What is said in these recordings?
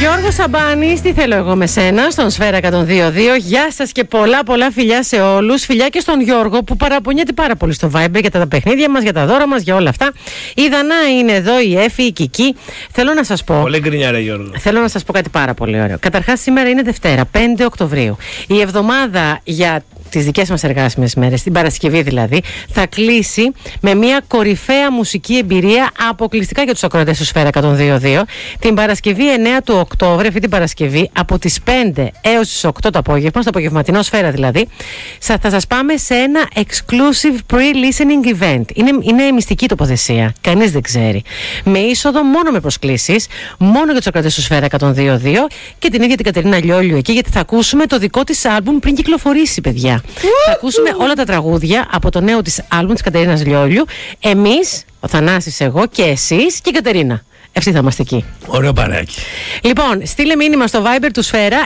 Γιώργος Σαμπάνης, τι θέλω εγώ με σένα, στον Σφαίρα 102.2. Γεια σας και πολλά φιλιά σε όλους. Φιλιά και στον Γιώργο που παραπονιέται πάρα πολύ στο Viber για τα παιχνίδια μας, για τα δώρα μας, για όλα αυτά. Η Δανά είναι εδώ, η Εφη, η Κική. Θέλω να σας πω. Πολύ γκρινιά, ρε Γιώργο. Θέλω να σας πω κάτι πάρα πολύ ωραίο. Καταρχάς, σήμερα είναι Δευτέρα, 5 Οκτωβρίου. Η εβδομάδα για τις δικές μας εργάσιμες μέρες, την Παρασκευή δηλαδή, θα κλείσει με μια κορυφαία μουσική εμπειρία αποκλειστικά για τους ακροατές του Σφαίρα 102.2. Την Παρασκευή 9 του Οκτώβρη, αυτή την Παρασκευή, από τις 5 έως τις 8 το απόγευμα, στο απογευματινό Σφαίρα δηλαδή, θα σας πάμε σε ένα exclusive pre-listening event. Είναι μυστική τοποθεσία, κανείς δεν ξέρει. Με είσοδο μόνο με προσκλήσεις, μόνο για τους ακροατές του Σφαίρα 102.2 και την ίδια την Κατερίνα Λιόλιου εκεί, γιατί θα ακούσουμε το δικό της άλμπουμ πριν κυκλοφορήσει, παιδιά. Θα ακούσουμε όλα τα τραγούδια από το νέο της άλμπουμ της Κατερίνας Λιόλιου. Εμείς, ο Θανάσης, εγώ και εσείς και η Κατερίνα. Αυτοί θα είμαστε εκεί. Ωραίο παράκι. Λοιπόν, στείλε μήνυμα στο Viber του Σφαίρα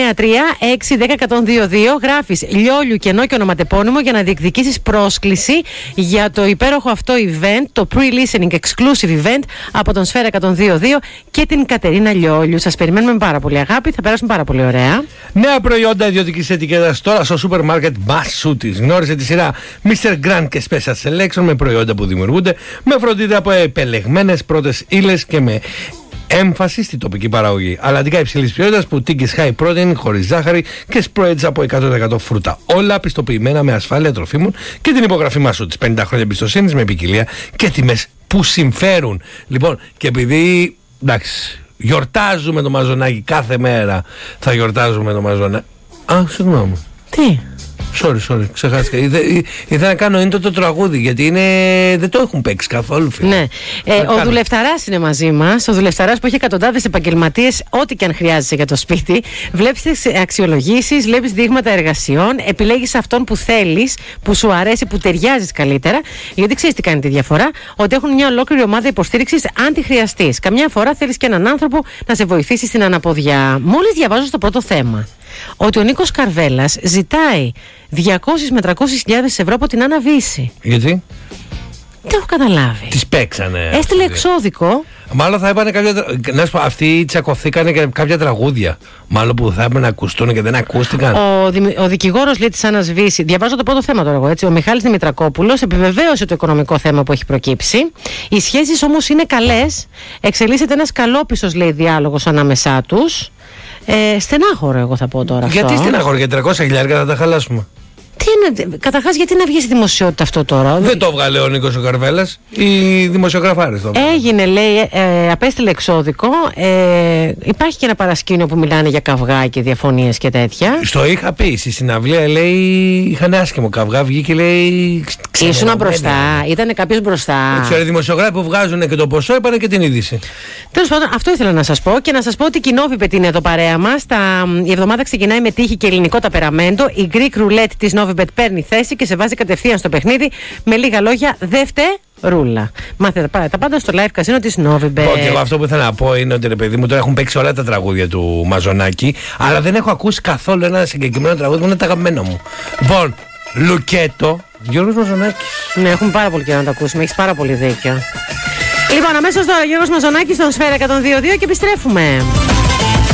693-610-102-2. Γράφεις Λιόλιου κενό και ονοματεπώνυμο για να διεκδικήσεις πρόσκληση για το υπέροχο αυτό event, το pre-listening exclusive event από τον Σφαίρα 102.2 και την Κατερίνα Λιόλιου. Σας περιμένουμε με πάρα πολύ αγάπη, θα περάσουμε πάρα πολύ ωραία. Νέα προϊόντα ιδιωτικής ετικέτας τώρα στο σούπερ μάρκετ Massutis. Γνώρισε τη σειρά Mr. Grand και Special Selection με προϊόντα που δημιουργούνται με φροντίδα από επελεγμένες πρώτες ύλες και με έμφαση στη τοπική παραγωγή. Αλλαντικά υψηλής ποιότητας, πουτίκες high protein, χωρίς ζάχαρη και spreads από 100% φρούτα. Όλα πιστοποιημένα με ασφάλεια τροφίμων και την υπογραφή Massutis. 50 χρόνια εμπιστοσύνης με ποικιλία και τιμές που συμφέρουν. Λοιπόν, και επειδή εντάξει, γιορτάζουμε το Μαζονάκι κάθε μέρα, θα γιορτάζουμε το Μαζονάκι. Α, συγγνώμη. Τι? Sorry, ξεχάστηκα. Ήθελα να κάνω είναι το τραγούδι, γιατί δεν το έχουν παίξει καθόλου, φίλε. Ναι. Ο Δουλευταράς είναι μαζί μας. Ο Δουλευταράς που έχει εκατοντάδες επαγγελματίες, ό,τι και αν χρειάζεσαι για το σπίτι. Βλέπεις τις αξιολογήσεις, βλέπεις δείγματα εργασιών, επιλέγεις αυτόν που θέλεις, που σου αρέσει, που ταιριάζεις καλύτερα. Γιατί ξέρεις τι κάνει τη διαφορά, ότι έχουν μια ολόκληρη ομάδα υποστήριξης αν τη χρειαστείς. Καμιά φορά θέλεις και έναν άνθρωπο να σε βοηθήσει στην αναποδιά. Μόλις διαβάζω στο πρώτο θέμα ότι ο Νίκος Καρβέλας ζητάει 200 με 300.000 ευρώ από την Άννα Βύση. Γιατί? Δεν έχω καταλάβει. Τις παίξανε. Έστειλε εξώδικο. Μάλλον θα έπανε κάποια. Να σου πω, αυτοί τσακωθήκανε και κάποια τραγούδια. Μάλλον που θα έπρεπε να ακουστούν και δεν ακούστηκαν. Ο δικηγόρος λέει της Άννας Βύση. Διαβάζω το πρώτο θέμα τώρα εγώ, έτσι. Ο Μιχάλης Δημητρακόπουλος επιβεβαίωσε το οικονομικό θέμα που έχει προκύψει. Οι σχέσεις όμως είναι καλές. Εξελίσσεται ένας καλόπισος, λέει, διάλογος ανάμεσά τους. Στενάχωρο, εγώ θα πω τώρα. Γιατί αυτό. στενάχωρο, για 300.000 θα τα χαλάσουμε. Τι είναι, καταρχάς, γιατί να βγει στη δημοσιότητα αυτό τώρα? Δεν το βγάλε ο Νίκος ο Καρβέλας, οι δημοσιογραφάρες το. Έγινε, λέει, απέστειλε εξώδικο. Υπάρχει και ένα παρασκήνιο που μιλάνε για καυγά και διαφωνίες και τέτοια. Στο είχα πει, στη συναυλία, λέει, είχαν άσχημο καυγά, βγήκε, λέει. Ήσουνα μπροστά, ήταν κάποιος μπροστά. Ξέρω, οι δημοσιογράφοι που βγάζουν και το ποσό είπανε και την είδηση. Τέλος πάντων, αυτό ήθελα να σας πω και να σας πω ότι η Novibet είναι εδώ παρέα μας. Η εβδομάδα ξεκινάει με τύχη και ελληνικό ταπεραμέντο. Η Greek Roulette της Novibet παίρνει θέση και σε βάζει κατευθείαν στο παιχνίδι. Με λίγα λόγια, ρούλα. Μάθετε τα πάντα στο live καζίνο της Novibet. Και εγώ αυτό που ήθελα να πω είναι ότι, ρε παιδί μου, τώρα έχουν παίξει όλα τα τραγούδια του Μαζονάκη, αλλά δεν έχω ακούσει καθόλου ένα συγκεκριμένο τραγούδι που είναι το αγαπημένο μου. Λοιπόν, Λουκέτο, Γιώργος Μαζονάκης. Ναι, έχουμε πάρα πολύ καιρό να το ακούσουμε, έχεις πάρα πολύ δίκιο. Λοιπόν, αμέσως τώρα Γιώργος Μαζονάκης στον Σφαίρα 102.2 και επιστρέφουμε.